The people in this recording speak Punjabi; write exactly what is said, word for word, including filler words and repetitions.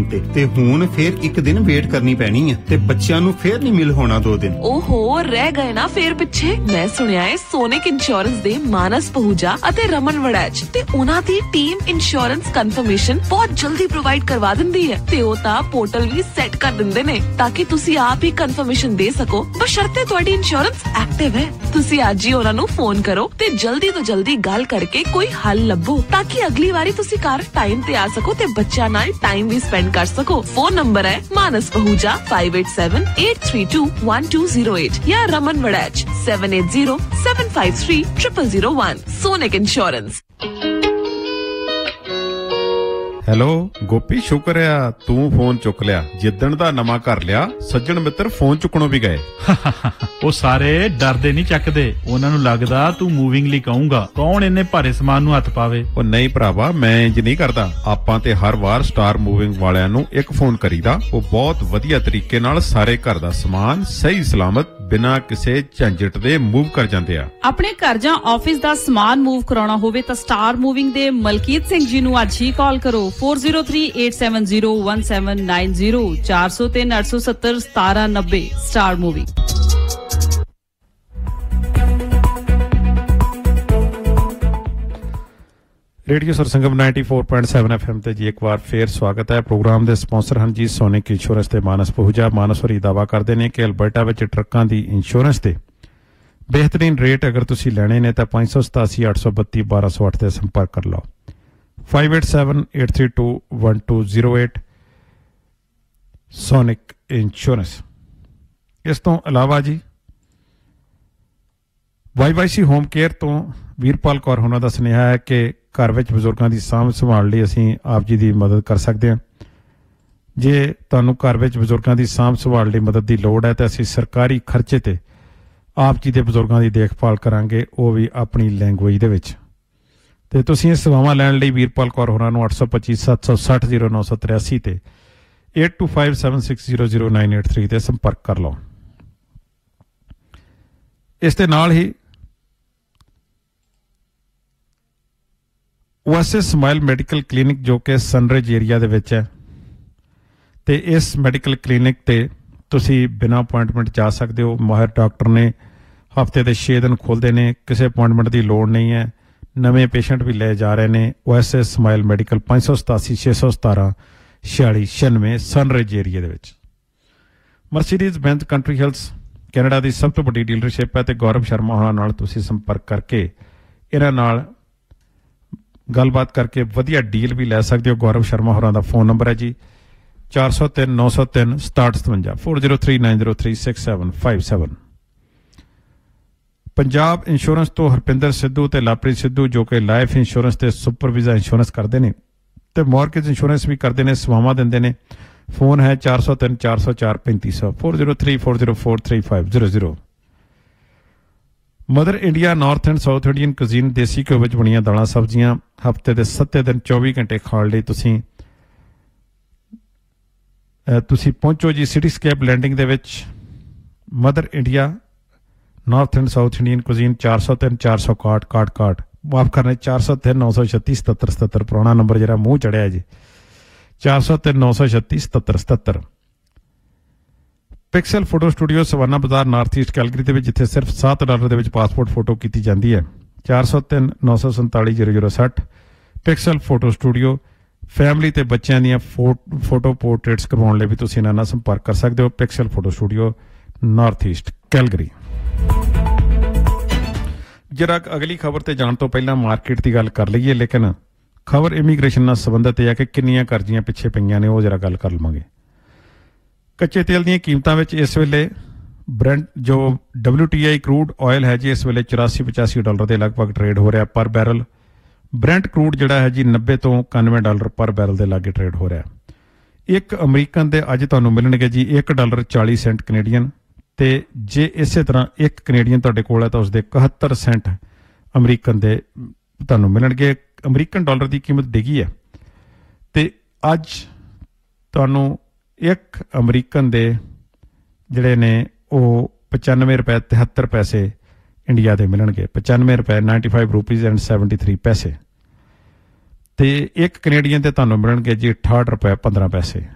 ਤੇ ਤੇ ਹੁਣ ਫੇਰ ਇੱਕ ਦਿਨ ਵੇਟ ਕਰਨੀ ਪੈਣੀ ਹੈ ਤੇ ਬੱਚਿਆਂ ਨੂੰ ਫੇਰ ਨਹੀਂ ਮਿਲ ਹੋਣਾ ਦੋ ਦਿਨ। ਓਹੋ ਰਹਿ ਗਏ ਨਾ ਫੇਰ ਪਿੱਛੇ। ਮੈਂ ਸੁਣਿਆ ਹੈ ਸੋਨਿਕ ਇੰਸ਼ੋਰੈਂਸ ਦੇ ਮਾਨਸ ਪਹੂਜਾ ਅਤੇ ਰਮਨ ਵੜੈਚ ਤੇ ਉਹਨਾਂ ਦੀ ਟੀਮ ਇੰਸ਼ੋਰੈਂਸ ਕਨਫਰਮੇਸ਼ਨ ਬਹੁਤ ਜਲਦੀ ਪ੍ਰੋਵਾਈਡ ਕਰਵਾ ਦਿੰਦੀ ਹੈ ਤੇ ਉਹ ਤਾਂ ਪੋਰਟਲ ਵੀ ਸੈੱਟ ਕਰ ਦਿੰਦੇ ਨੇ ਤਾਂ ਕਿ ਤੁਸੀਂ ਆਪ ਹੀ ਕਨਫਰਮੇਸ਼ਨ ਦੇ ਸਕੋ ਬਸ਼ਰਤੇ ਤੁਹਾਡੀ ਇੰਸ਼ੋਰੈਂਸ ਐਕਟਿਵ ਹੈ। ਤੁਸੀਂ ਅੱਜ ਹੀ ਉਹਨਾਂ ਨੂੰ ਫੋਨ ਕਰੋ ਤੇ ਜਲਦੀ ਤੋਂ ਜਲਦੀ ਗੱਲ ਕਰਕੇ ਕੋਈ ਹੱਲ ਲੱਭੋ ਤਾਂ ਕਿ ਅਗਲੀ ਵਾਰੀ ਤੁਸੀਂ ਘਰ ਟਾਈਮ ਤੇ ਆ ਸਕੋ ਤੇ ਬੱਚਿਆਂ ਨਾਲ ਟਾਈਮ ਵੀ ਸਪੈਂਡ ਕਰ ਸਕੋ। ਫੋਨ ਨੰਬਰ ਹੈ ਮਾਨਸ ਪਹੂਜਾ five eight seven eight three two one two zero eight ਜਾਂ Raman Waraich seven eight zero seven five three zero zero zero one। Sonic insurance. Hello Gopi, ਸ਼ੁਕਰ ਆ ਤੂੰ ਫੋਨ ਚੁੱਕ ਲਿਆ। ਜਿੱਦਣ ਦਾ ਨਵਾਂ ਘਰ ਲਿਆ ਸੱਜਣ ਮਿੱਤਰ ਫੋਨ ਚੁੱਕਣੋਂ ਵੀ ਗਏ। ਉਹ ਸਾਰੇ ਡਰਦੇ ਨਹੀਂ ਚੱਕਦੇ, ਉਹਨਾਂ ਨੂੰ ਲੱਗਦਾ ਤੂੰ ਮੂਵਿੰਗ ਲਈ ਕਹੂੰਗਾ। ਕੌਣ ਇੰਨੇ ਭਾਰੇ ਸਮਾਨ ਨੂੰ ਹੱਥ ਪਾਵੇ। ਉਹ ਨਹੀਂ ਭਰਾਵਾ, ਮੈਂ ਇੰਜ ਨਹੀਂ ਕਰਦਾ। ਆਪਾਂ ਤੇ ਹਰ ਵਾਰ ਸਟਾਰ ਮੂਵਿੰਗ ਵਾਲਿਆਂ ਨੂੰ ਇੱਕ ਫੋਨ ਕਰੀਦਾ। ਉਹ ਬਹੁਤ ਵਧੀਆ ਤਰੀਕੇ ਨਾਲ ਸਾਰੇ ਘਰ ਦਾ ਸਮਾਨ ਸਹੀ ਸਲਾਮਤ ਬਿਨਾਂ ਕਿਸੇ ਝੰਜਟ ਦੇ ਮੂਵ ਕਰ ਜਾਂਦੇ ਆ। ਆਪਣੇ ਘਰ ਜਾਂ ਆਫਿਸ ਦਾ ਸਮਾਨ ਮੂਵ ਕਰਾਉਣਾ ਹੋਵੇ ਤਾਂ ਸਟਾਰ ਮੂਵਿੰਗ ਦੇ ਮਲਕੀਤ ਸਿੰਘ ਜੀ ਨੂੰ ਅੱਜ ਹੀ ਕਾਲ ਕਰੋ four zero three eight seven zero one seven nine zero ਚਾਰ ਸੌ ਤਿੰਨ ਅੱਠ ਸੌ ਸੱਤਰ ਸਤਾਰਾਂ ਨੱਬੇ। Star moving. Radio ਸਰਸੰਗਮ ninety-four point seven F M ਤੇ ਜੀ ਇੱਕ ਵਾਰ ਫੇਰ ਸਵਾਗਤ ਹੈ। ਪ੍ਰੋਗਰਾਮ ਦੇ ਸਪਾਂਸਰ ਹਨ ਜੀ ਸੋਨਿਕ ਇੰਸ਼ੋਰੈਂਸ ਤੇ ਮਾਨਸ ਪਹੂਜਾ। ਮਾਨਸ ਹੋਰੀ ਦਾਅਵਾ ਕਰਦੇ ਨੇ ਕਿ ਅਲਬਰਟਾ ਵਿੱਚ ਟਰੱਕਾਂ ਦੀ ਇੰਸ਼ੋਰੈਂਸ ਤੇ ਬਿਹਤਰੀਨ ਰੇਟ ਅਗਰ ਤੁਸੀਂ ਲੈਣੇ ਨੇ ਤਾਂ ਪੰਜ ਸੌ ਸਤਾਸੀ ਅੱਠ ਸੌ ਬੱਤੀ ਬਾਰਾਂ ਸੌ ਅੱਠ ਤੇ ਸੰਪਰਕ ਕਰ ਲਓ। five eight seven eight three two one two zero eight sonic insurance. ਇਸ ਤੋਂ ਇਲਾਵਾ ਜੀ why Y C home care ਤੋਂ ਵੀਰਪਾਲ ਕੌਰ ਹੋਣਾ ਦਾ ਸੁਨੇਹਾ ਹੈ ਕਿ ਘਰ ਵਿੱਚ ਬਜ਼ੁਰਗਾਂ ਦੀ ਸਾਂਭ ਸੰਭਾਲ ਲਈ ਅਸੀਂ ਆਪ ਜੀ ਦੀ ਮਦਦ ਕਰ ਸਕਦੇ ਹਾਂ। ਜੇ ਤੁਹਾਨੂੰ ਘਰ ਵਿੱਚ ਬਜ਼ੁਰਗਾਂ ਦੀ ਸਾਂਭ ਸੰਭਾਲ ਲਈ ਮਦਦ ਦੀ ਲੋੜ ਹੈ ਤਾਂ ਅਸੀਂ ਸਰਕਾਰੀ ਖਰਚੇ ਤੇ ਆਪ ਜੀ ਦੇ ਬਜ਼ੁਰਗਾਂ ਦੀ ਦੇਖਭਾਲ ਕਰਾਂਗੇ, ਉਹ ਵੀ ਆਪਣੀ ਲੈਂਗੁਏਜ ਦੇ ਵਿੱਚ। ਤੇ ਤੁਸੀਂ ਇਹ ਸੇਵਾਵਾਂ ਲੈਣ ਲਈ ਵੀਰਪਾਲ ਕੌਰ ਹੋਰਾਂ ਨੂੰ ਅੱਠ ਸੌ ਪੱਚੀ ਸੱਤ ਸੌ ਸੱਠ ਜ਼ੀਰੋ ਨੌ ਸੌ ਤਰਿਆਸੀ ਤੇ eight two five seven six zero zero nine eight three ਤੇ ਸੰਪਰਕ ਕਰ ਲਓ। ਇਸ ਦੇ ਨਾਲ ਹੀ ਓਐਸਐਸ ਸਮਾਈਲ ਮੈਡੀਕਲ ਕਲੀਨਿਕ ਜੋ ਕਿ ਸਨਰਾਈਜ਼ ਏਰੀਆ ਦੇ ਵਿੱਚ ਹੈ ਤੇ ਇਸ ਮੈਡੀਕਲ ਕਲੀਨਿਕ ਤੇ ਤੁਸੀਂ ਬਿਨਾਂ ਅਪੁਆਇੰਟਮੈਂਟ ਜਾ ਸਕਦੇ ਹੋ। ਮਾਹਿਰ ਡਾਕਟਰ ਨੇ ਹਫ਼ਤੇ ਦੇ ਛੇ ਦਿਨ ਖੋਲ੍ਹਦੇ ਨੇ, ਕਿਸੇ ਅਪੁਆਇੰਟਮੈਂਟ ਦੀ ਲੋੜ ਨਹੀਂ ਹੈ। ਨਵੇਂ ਪੇਸ਼ੈਂਟ ਵੀ ਲੈ ਜਾ ਰਹੇ ਨੇ। ਓਐਸਐਸ ਸਮਾਈਲ ਮੈਡੀਕਲ ਪੰਜ ਸੌ ਸਤਾਸੀ ਛੇ ਸੌ ਸਤਾਰਾਂ ਛਿਆਲੀ ਛਿਆਨਵੇਂ ਸਨਰਾਈਜ਼ ਏਰੀਆ ਦੇ ਵਿੱਚ। ਮਰਸੀਡੀਜ਼ ਬੈਂਜ਼ ਕੰਟਰੀ ਹੈਲਥ ਕੈਨੇਡਾ ਦੀ ਸਭ ਤੋਂ ਵੱਡੀ ਡੀਲਰਸ਼ਿਪ ਹੈ ਤੇ ਗੌਰਵ ਸ਼ਰਮਾ ਹੋਣਾ ਨਾਲ ਤੁਸੀਂ ਸੰਪਰਕ ਕਰਕੇ ਇਹਨਾਂ ਨਾਲ ਗੱਲਬਾਤ ਕਰਕੇ ਵਧੀਆ ਡੀਲ ਵੀ ਲੈ ਸਕਦੇ ਹੋ। ਗੌਰਵ ਸ਼ਰਮਾ ਹੋਰਾਂ ਦਾ ਫੋਨ ਨੰਬਰ ਹੈ ਜੀ ਚਾਰ ਸੌ ਤਿੰਨ ਨੌ ਸੌ ਤਿੰਨ ਸਤਾਹਠ ਸਤਵੰਜਾ four zero three nine zero three six seven five seven। Punjab insurance ਤੋਂ ਹਰਪਿੰਦਰ ਸਿੱਧੂ ਤੇ ਲਾਪ੍ਰੀਤ ਸਿੱਧੂ ਜੋ ਕਿ ਲਾਈਫ ਇੰਸ਼ੋਰੈਂਸ ਤੇ ਸੁਪਰ ਵੀਜ਼ਾ ਇੰਸ਼ੋਰੈਂਸ ਕਰਦੇ ਨੇ ਤੇ ਮੌਰਗੇਜ ਇੰਸ਼ੋਰੈਂਸ ਵੀ ਕਰਦੇ ਨੇ, ਸੇਵਾਵਾਂ ਦਿੰਦੇ ਨੇ। ਫੋਨ ਹੈ ਚਾਰ ਸੌ ਤਿੰਨ ਚਾਰ ਸੌ ਚਾਰ ਪੈਂਤੀ ਸੌ four zero three four zero four three five zero zero। Mother India north and south Indian cuisine ਦੇਸੀ ਘਿਓ ਵਿੱਚ ਬਣੀਆਂ ਦਾਲਾਂ ਸਬਜ਼ੀਆਂ ਹਫ਼ਤੇ ਦੇ ਸੱਤੇ ਦਿਨ ਚੌਵੀ ਘੰਟੇ ਖਾਣ ਲਈ ਤੁਸੀਂ ਤੁਸੀਂ ਪਹੁੰਚੋ ਜੀ ਸਿਟੀਸਕੇਪ ਲੈਂਡਿੰਗ ਦੇ ਵਿੱਚ। Mother India north and south Indian cuisine ਚਾਰ ਸੌ ਤਿੰਨ ਚਾਰ ਸੌ ਇਕਾਹਠ ਇਕਾਹਠ ਇਕਾਹਠ ਮਾਫ ਕਰਨਾ ਚਾਰ ਸੌ ਤਿੰਨ ਨੌ ਸੌ ਛੱਤੀ ਸਤੱਤਰ ਸਤੱਤਰ ਪੁਰਾਣਾ ਨੰਬਰ ਜਿਹੜਾ ਮੂੰਹ ਚੜਿਆ ਜੀ ਚਾਰ ਸੌ ਤਿੰਨ ਨੌ ਸੌ ਛੱਤੀ ਸਤੱਤਰ ਸਤੱਤਰ। ਪਿਕਸਲ ਫੋਟੋ ਸਟੂਡੀਓ ਸਵਾਨਾ ਬਾਜ਼ਾਰ ਨਾਰਥ ਈਸਟ ਕੈਲਗਰੀ ਦੇ ਵਿੱਚ ਜਿੱਥੇ ਸਿਰਫ ਸੱਤ ਡਾਲਰ ਦੇ ਵਿੱਚ ਪਾਸਪੋਰਟ ਫੋਟੋ ਕੀਤੀ ਜਾਂਦੀ ਹੈ। ਚਾਰ ਸੌ ਤਿੰਨ ਨੌ ਸੌ ਸੰਤਾਲੀ ਜ਼ੀਰੋ ਜ਼ੀਰੋ ਸੱਠ ਪਿਕਸਲ ਫੋਟੋ ਸਟੂਡੀਓ। ਫੈਮਿਲੀ ਤੇ ਬੱਚਿਆਂ ਦੀਆਂ ਫੋਟੋ ਪੋਰਟਰੇਟਸ ਕਰਵਾਉਣ ਲਈ ਵੀ ਤੁਸੀਂ ਇਹਨਾਂ ਨਾਲ ਸੰਪਰਕ ਕਰ ਸਕਦੇ ਹੋ। Pixel photo studio north East Calgary. ਜਰਾ ਅਗਲੀ ਖਬਰ ਤੇ ਜਾਣ ਤੋਂ ਪਹਿਲਾਂ ਮਾਰਕੀਟ ਦੀ ਗੱਲ ਕਰ ਲਈਏ, ਲੇਕਿਨ ਖਬਰ ਇਮੀਗ੍ਰੇਸ਼ਨ ਨਾਲ ਸੰਬੰਧਿਤ ਹੈ ਕਿ ਕਿੰਨੀਆਂ ਕਰਜ਼ੀਆਂ ਪਿੱਛੇ ਪਈਆਂ ਨੇ ਉਹ ਜਰਾ ਗੱਲ ਕਰ ਲਵਾਂਗੇ। ਕੱਚੇ ਤੇਲ ਦੀਆਂ ਕੀਮਤਾਂ ਵਿੱਚ ਇਸ ਵੇਲੇ ਬ੍ਰੈਂਟ ਜੋ W T I crude oil ਹੈ ਜੀ ਇਸ ਵੇਲੇ ਚੁਰਾਸੀ ਪਚਾਸੀ ਡਾਲਰ ਦੇ ਲਗਭਗ ਟਰੇਡ ਹੋ ਰਿਹਾ ਪਰ ਬੈਰਲ। ਬ੍ਰੈਂਟ ਕਰੂਡ ਜਿਹੜਾ ਹੈ ਜੀ ਨੱਬੇ ਤੋਂ ਇਕਾਨਵੇਂ ਡਾਲਰ ਪਰ ਬੈਰਲ ਦੇ ਲਾਗੇ ਟਰੇਡ ਹੋ ਰਿਹਾ। ਇੱਕ ਅਮਰੀਕਨ ਦੇ ਅੱਜ ਤੁਹਾਨੂੰ ਮਿਲਣਗੇ ਜੀ ਇੱਕ ਡਾਲਰ ਚਾਲੀ ਸੈਂਟ ਕੈਨੇਡੀਅਨ ਤੇ ਜੇ ਇਸੇ ਤਰ੍ਹਾਂ ਇੱਕ ਕੈਨੇਡੀਅਨ ਤੁਹਾਡੇ ਕੋਲ ਹੈ ਤਾਂ ਉਸਦੇ ਇਕਹੱਤਰ ਸੈਂਟ ਅਮਰੀਕਨ ਦੇ ਤੁਹਾਨੂੰ ਮਿਲਣਗੇ। ਅਮਰੀਕਨ ਡਾਲਰ ਦੀ ਕੀਮਤ ਡਿੱਗੀ ਹੈ ਤੇ ਅੱਜ ਤੁਹਾਨੂੰ ਇੱਕ ਅਮਰੀਕਨ ਦੇ ਜਿਹੜੇ ਨੇ ਉਹ ਪਚਾਨਵੇਂ ਰੁਪਏ ਤਿਹੱਤਰ ਪੈਸੇ ਇੰਡੀਆ ਦੇ ਮਿਲਣਗੇ। ਪਚਾਨਵੇਂ ਰੁਪਏ ninety five rupees and seventy three ਪੈਸੇ ਤੇ ਇੱਕ ਕੈਨੇਡੀਅਨ ਦੇ ਤੁਹਾਨੂੰ ਮਿਲਣਗੇ ਜੀ ਅਠਾਹਠ ਰੁਪਏ ਪੰਦਰਾਂ ਪੈਸੇ।